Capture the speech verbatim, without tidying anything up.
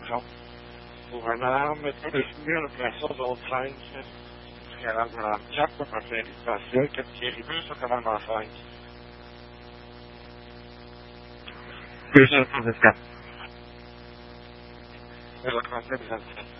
help governarme todo esse meu pressão do time que era na chapa para frente para ser que ele viu que era na frente. Deixa eu fazer isso. Ela consegue fazer.